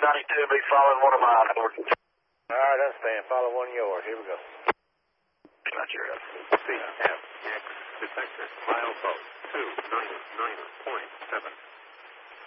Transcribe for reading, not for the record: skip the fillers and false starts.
92, be following one of mine. Over. All right, understand. Follow one of yours. Here we go. Roger. CFX detected. Milepost 299.7.